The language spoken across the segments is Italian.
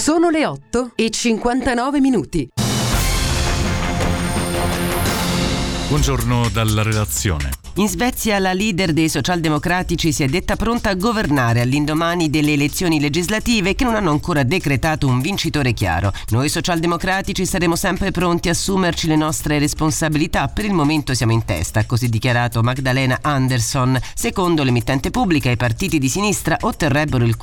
Sono le 8:59. Buongiorno dalla redazione. In Svezia la leader dei socialdemocratici si è detta pronta a governare all'indomani delle elezioni legislative che non hanno ancora decretato un vincitore chiaro. Noi socialdemocratici saremo sempre pronti a assumerci le nostre responsabilità. Per il momento siamo in testa, ha così dichiarato Magdalena Andersson. Secondo l'emittente pubblica, i partiti di sinistra otterrebbero il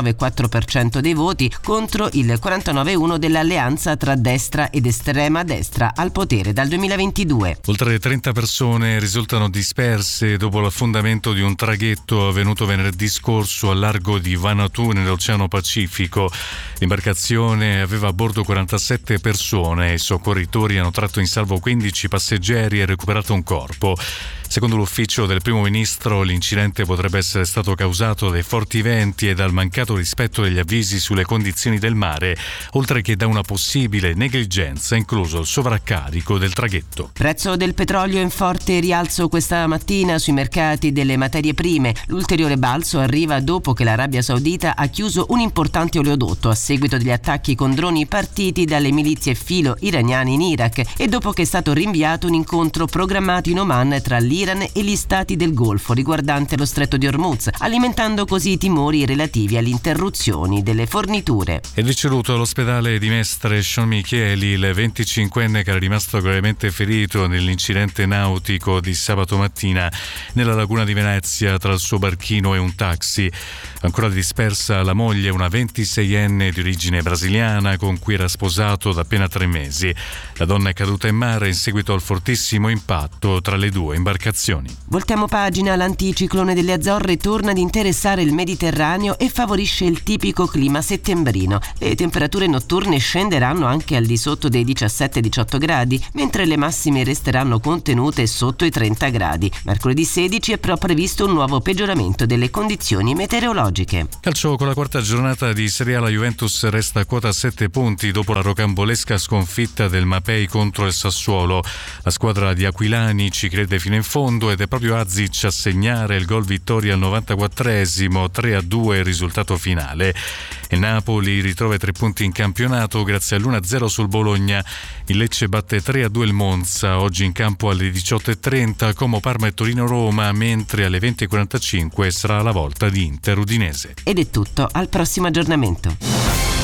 49,4% dei voti contro il 49,1% dell'alleanza tra destra ed estrema destra al potere dal 2022. Oltre 30 persone risultano disperse dopo l'affondamento di un traghetto avvenuto venerdì scorso al largo di Vanuatu nell'Oceano Pacifico. L'imbarcazione aveva a bordo 47 persone. I soccorritori hanno tratto in salvo 15 passeggeri e recuperato un corpo. Secondo l'ufficio del primo ministro, l'incidente potrebbe essere stato causato dai forti venti e dal mancato rispetto degli avvisi sulle condizioni del mare, oltre che da una possibile negligenza, incluso il sovraccarico del traghetto. Prezzo del petrolio in forte rialzo questa mattina sui mercati delle materie prime. L'ulteriore balzo arriva dopo che l'Arabia Saudita ha chiuso un importante oleodotto a seguito degli attacchi con droni partiti dalle milizie filo iraniane in Iraq e dopo che è stato rinviato un incontro programmato in Oman tra l'Iran e gli stati del Golfo riguardante lo stretto di Hormuz, alimentando così i timori relativi alle interruzioni delle forniture. È deceduto all'ospedale di Mestre Sean Micheli, il 25enne che era rimasto gravemente ferito nell'incidente nautico di sabato mattina nella laguna di Venezia tra il suo barchino e un taxi. Ancora dispersa la moglie, una 26enne di origine brasiliana con cui era sposato da appena 3 mesi. La donna è caduta in mare in seguito al fortissimo impatto tra le due imbarcazioni. Voltiamo pagina. L'anticiclone delle Azzorre torna ad interessare il Mediterraneo e favorisce il tipico clima settembrino. Le temperature notturne scenderanno anche al di sotto dei 17-18 gradi, mentre le massime resteranno contenute sotto i 30 gradi. Mercoledì 16 è però previsto un nuovo peggioramento delle condizioni meteorologiche. Calcio, con la quarta giornata di Serie A la Juventus resta a quota 7 punti dopo la rocambolesca sconfitta del Mapei contro il Sassuolo. La squadra di Aquilani ci crede fino in fondo ed è proprio Azic a segnare il gol vittoria al 94esimo, 3-2 il risultato finale. Il Napoli ritrova 3 punti in campionato grazie all'1-0 sul Bologna. Il Lecce batte 3-2 il Monza, oggi in campo alle 18:30 Como, Parma e Torino-Roma, mentre alle 20:45 sarà la volta di Inter-Udinese. Ed è tutto, al prossimo aggiornamento.